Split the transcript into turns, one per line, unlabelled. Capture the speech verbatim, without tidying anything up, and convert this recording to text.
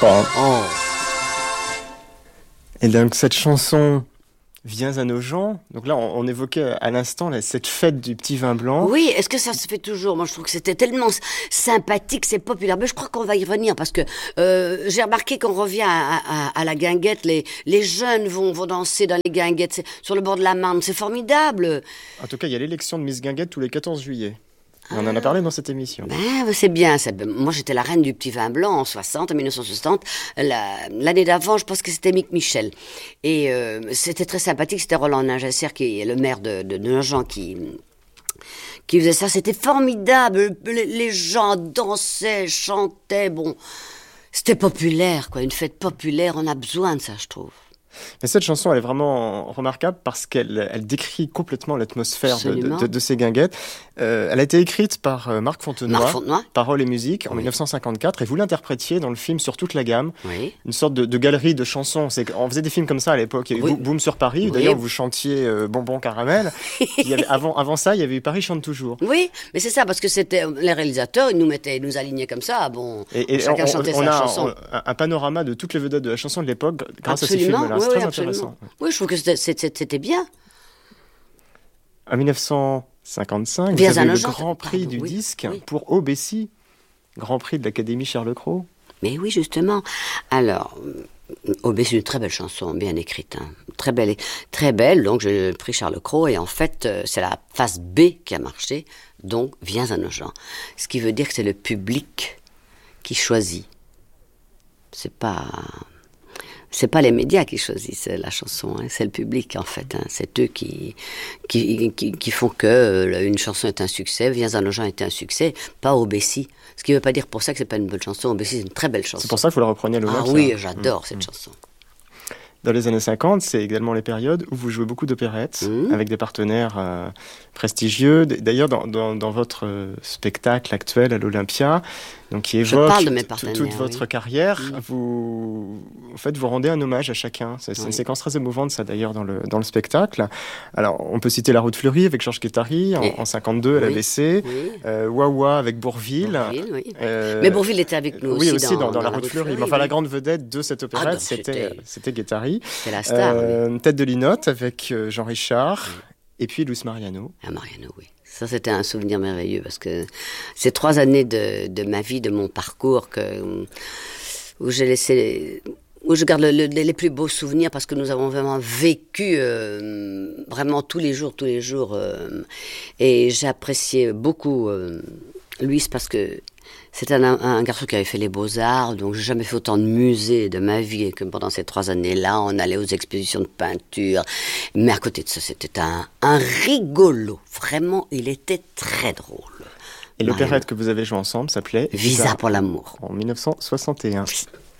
pas. Hein.
Oh.
Et donc cette chanson Viens à nos gens. Donc là, on, on évoquait à l'instant là, cette fête du petit vin blanc.
Oui, est-ce que ça se fait toujours? Moi, je trouve que c'était tellement sympathique, c'est populaire. Mais je crois qu'on va y revenir parce que euh, j'ai remarqué qu'on revient à, à, à la guinguette. Les, les jeunes vont, vont danser dans les guinguettes c'est, sur le bord de la Marne. C'est formidable.
En tout cas, il y a l'élection de Miss Guinguette tous les quatorze juillet. Et on en a parlé dans cette émission.
Ben, c'est bien. C'est... Moi, j'étais la reine du petit vin blanc en soixante, en dix-neuf cent soixante. La... L'année d'avant, je pense que c'était Mick Michel. Et euh, c'était très sympathique. C'était Roland Ningesser, qui est le maire de, de, de Nogent, qui... qui faisait ça. C'était formidable. Les, les gens dansaient, chantaient. Bon, c'était populaire, quoi. Une fête populaire. On a besoin de ça, je trouve.
Mais cette chanson, elle est vraiment remarquable parce qu'elle elle décrit complètement l'atmosphère de, de, de, de ces guinguettes. Euh, elle a été écrite par euh, Marc Fontenoy,
Marc Fontenoy,
paroles et musique, en
oui.
dix-neuf cent cinquante-quatre, et vous l'interprétiez dans le film Sur toute la gamme,
oui.
une sorte de, de galerie de chansons. C'est, on faisait des films comme ça à l'époque. Il y a eu oui. Boom sur Paris, oui. D'ailleurs vous chantiez euh, Bonbon Caramel. Il y avait, avant, avant ça, il y avait eu Paris chante toujours.
Oui, mais c'est ça, parce que c'était les réalisateurs, ils nous mettaient, ils nous alignaient comme ça. Bon,
et, et
chacun
on,
chantait
on
sa
a
chanson.
Un, un panorama de toutes les vedettes de la chanson de l'époque grâce
absolument.
à ces films-là.
Oui,
c'est
oui,
très
absolument.
intéressant.
Oui, je trouve que c'était, c'était, c'était bien.
En dix-neuf cent cinquante-cinq,
Viens
vous avez eu le
gens,
Grand Prix
pardon,
du
oui,
disque
oui.
pour O B C, Grand Prix de l'Académie Charles-Cros.
Mais oui, justement. Alors, O B C, c'est une très belle chanson, bien écrite. Hein. Très belle, très belle. Donc, j'ai pris Charles-Cros et en fait, c'est la phase B qui a marché. Donc, Viens à nos gens. Ce qui veut dire que c'est le public qui choisit. C'est pas... C'est pas les médias qui choisissent la chanson, hein, c'est le public en fait. Hein, c'est eux qui, qui, qui, qui font que euh, une chanson est un succès, Viens à nos gens est un succès, pas O B C. Ce qui ne veut pas dire pour ça que c'est pas une bonne chanson. O B C c'est une très belle chanson.
C'est pour ça que vous la reprenez à l'Olympia.
Ah oui, j'adore mmh. cette mmh. chanson.
Dans les années cinquante, c'est également les périodes où vous jouez beaucoup d'opérettes mmh. avec des partenaires euh, prestigieux. D'ailleurs, dans, dans, dans votre euh, spectacle actuel à l'Olympia, donc qui évoque t- toute votre
oui.
carrière,
mmh.
vous, en fait, vous rendez un hommage à chacun. C'est, c'est oui. une séquence très émouvante, ça d'ailleurs, dans le, dans le spectacle. Alors, on peut citer La Route fleurie avec Georges Guettari en, en cinquante-deux oui. à l'A B C, oui. euh, Wawa avec Bourvil.
Bourvil oui. euh, Mais Bourvil était avec nous aussi.
Oui, aussi dans, dans, dans
La,
La Route fleurie. Mais enfin, oui. la grande vedette de cette opérette, ah, donc, c'était, c'était Guettari.
C'est la star. Euh,
oui. Tête de Linotte avec Jean Richard oui. et puis Luis Mariano.
Ah, Mariano, oui. Ça, c'était un souvenir merveilleux parce que c'est trois années de, de ma vie, de mon parcours que, où j'ai laissé, où je garde le, le, les plus beaux souvenirs parce que nous avons vraiment vécu euh, vraiment tous les jours, tous les jours. Euh, et j'ai apprécié beaucoup euh, Luis parce que c'était un, un garçon qui avait fait les Beaux-Arts, donc j'ai jamais fait autant de musées de ma vie que pendant ces trois années-là. On allait aux expositions de peinture. Mais à côté de ça, c'était un, un rigolo. Vraiment, il était très drôle.
Et l'opérette que vous avez joué ensemble s'appelait
Visa, Visa pour l'amour.
En dix-neuf cent soixante et un.
Oui.